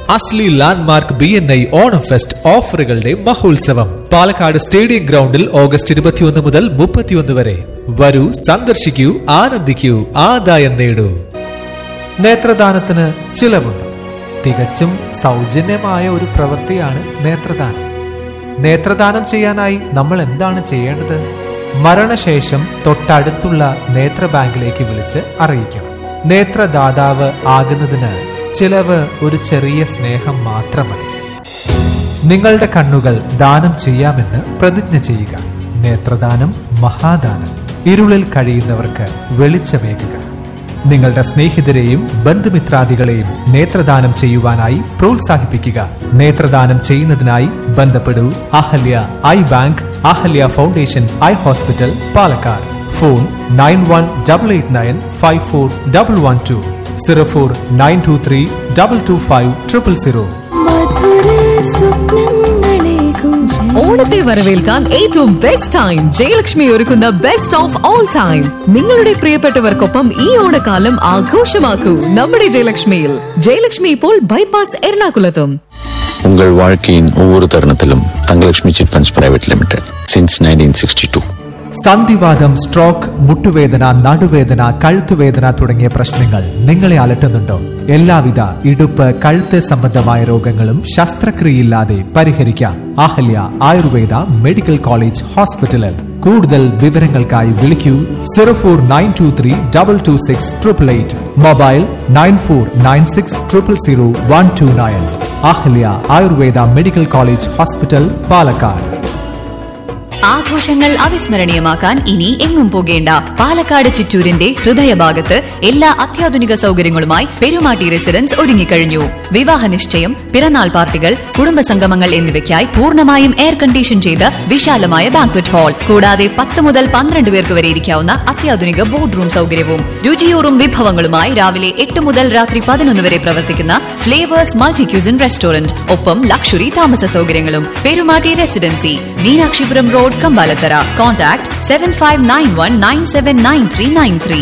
അസ്ലി landmark BNI Onam fest ഓഫറുകളുടെ മഹോത്സവം Palakkad stadium ഗ്രൗണ്ടിൽ August 21 മുതൽ 31 വരെ. വരൂ, സന്ദർശിക്കൂ, ആനന്ദിക്കൂ, ആദായം നേടൂ. നേത്രദാനത്തിന് ചിലവുണ്ട്. തികച്ചും സൗജന്യമായ ഒരു പ്രവൃത്തിയാണ് നേത്രദാനം. നേത്രദാനം ചെയ്യാനായി നമ്മൾ എന്താണ് ചെയ്യേണ്ടത്? മരണശേഷം തൊട്ടടുത്തുള്ള നേത്ര ബാങ്കിലേക്ക് വിളിച്ച് അറിയിക്കണം. നേത്രദാതാവ് ആകുന്നതിന് ചിലവ് ഒരു ചെറിയ സ്നേഹം മാത്രം മതി. നിങ്ങളുടെ കണ്ണുകൾ ദാനം ചെയ്യാമെന്ന് പ്രതിജ്ഞ ചെയ്യുക. നേത്രദാനം മഹാദാനം. ഇരുളിൽ കഴിയുന്നവർക്ക് വെളിച്ചമേകുക. നിങ്ങളുടെ സ്നേഹിതരെയും ബന്ധുമിത്രാദികളെയും നേത്രദാനം ചെയ്യുവാനായി പ്രോത്സാഹിപ്പിക്കുക. നേത്രദാനം ചെയ്യുന്നതിനായി ബന്ധപ്പെടൂ Ahalya I bank, Ahalya foundation eye hospital, Palakkad. Phone 9188954112 0492322500. ഓണത്തെ വരവേൽക്കാൻ ഏറ്റവും ബെസ്റ്റ് ടൈം ജയലക്ഷ്മി ഒരുക്കുന്ന ബെസ്റ്റ് ഓഫ് ഓൾ ടൈം. നിങ്ങളുടെ പ്രിയപ്പെട്ടവർക്കൊപ്പം ഈ ഓണക്കാലം ആഘോഷമാക്കൂ നമ്മുടെ ജയലക്ഷ്മിയിൽ. ജയലക്ഷ്മി ഇപ്പോൾ ബൈപ്പാസ് എറണാകുളത്തും. உங்கள் வாழ்க்கையின் ஒவ்வொரு தருணத்திலும் Thangalakshmi chit funds private limited since 1962. സന്ധിവാതം, stroke, മുട്ടുവേദന, നടുവേദന, കഴുത്തുവേദന തുടങ്ങിയ പ്രശ്നങ്ങൾ നിങ്ങളെ അലട്ടുന്നുണ്ടോ? എല്ലാവിധ ഇടുപ്പ്, കഴുത്ത് സംബന്ധമായ രോഗങ്ങളും ശസ്ത്രക്രിയയില്ലാതെ പരിഹരിക്കാം അഹല്യ ആയുർവേദ മെഡിക്കൽ കോളേജ് ഹോസ്പിറ്റലിൽ. കൂടുതൽ വിവരങ്ങൾക്കായി വിളിക്കൂ 0492322688. Mobile 9496000129. Ahalya Ayurveda medical college hospital, Palakkad. ആഘോഷങ്ങൾ അവിസ്മരണീയമാക്കാൻ ഇനി എങ്ങും പോകേണ്ട. പാലക്കാട് ചിറ്റൂരിന്റെ ഹൃദയഭാഗത്ത് എല്ലാ അത്യാധുനിക സൗകര്യങ്ങളുമായി പെരുമാട്ടി റെസിഡൻസ് ഒരുങ്ങിക്കഴിഞ്ഞു. വിവാഹ നിശ്ചയം, പിറന്നാൾ പാർട്ടികൾ, കുടുംബസംഗമങ്ങൾ എന്നിവയ്ക്കായി പൂർണ്ണമായും എയർ കണ്ടീഷൻ ചെയ്ത വിശാലമായ ബാങ്ക്വറ്റ് ഹാൾ, കൂടാതെ 10 മുതൽ 12 പേർക്ക് വരെ ഇരിക്കാവുന്ന അത്യാധുനിക ബോർഡ് റൂം സൗകര്യവും. രുചിയൂറും വിഭവങ്ങളുമായി രാവിലെ 8 മുതൽ രാത്രി 11 വരെ പ്രവർത്തിക്കുന്ന ഫ്ലേവേഴ്സ് മൾട്ടി ക്യൂസിൻ റെസ്റ്റോറന്റ്, ഒപ്പം ലക്ഷറി താമസ സൗകര്യങ്ങളും. Perumatty residency, Meenakshipuram road, Kambalathara. Contact 7591979393.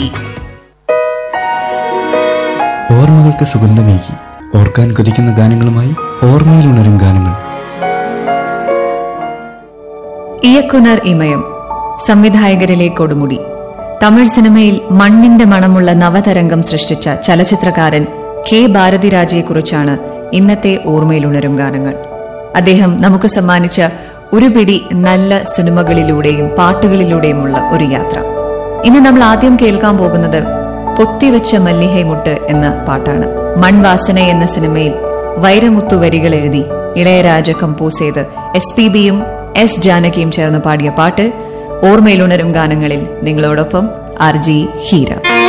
ഓർമ്മകൾക്ക് സുഗന്ധമേകി ഓർക്കാൻ കൊതിക്കുന്ന ഗാനങ്ങളുമായി ഓർമ്മയിൽ ഉണരും ഗാനങ്ങൾ. ഇയക്കുനർ ഇമയം, സംവിധായകരിലെ കൊടുമുടി. തമിഴ് സിനിമയിൽ മണ്ണിന്റെ മണമുള്ള നവതരംഗം സൃഷ്ടിച്ച ചലച്ചിത്രകാരൻ കെ ഭാരതിരാജയെക്കുറിച്ചാണ് ഇന്നത്തെ ഓർമ്മയിലുണരും ഗാനങ്ങൾ. അദ്ദേഹം നമുക്ക് സമ്മാനിച്ച ഒരു പിടി നല്ല സിനിമകളിലൂടെയും പാട്ടുകളിലൂടെയുമുള്ള ഒരു യാത്ര. ഇന്ന് നമ്മൾ ആദ്യം കേൾക്കാൻ പോകുന്നത് പൊത്തിവെച്ച മല്ലിഹൈമുട്ട് എന്ന പാട്ടാണ്. മൺവാസന എന്ന സിനിമയിൽ വൈരമുത്തു വരികൾ എഴുതി ഇളയരാജ കമ്പോസ് ചെയ്ത് SPBയും S ജാനകിയും ചേർന്ന് പാടിയ പാട്ട് ഓർമ്മയിലുണരും ഗാനങ്ങളിൽ നിങ്ങളോടൊപ്പം RJ ഹീര.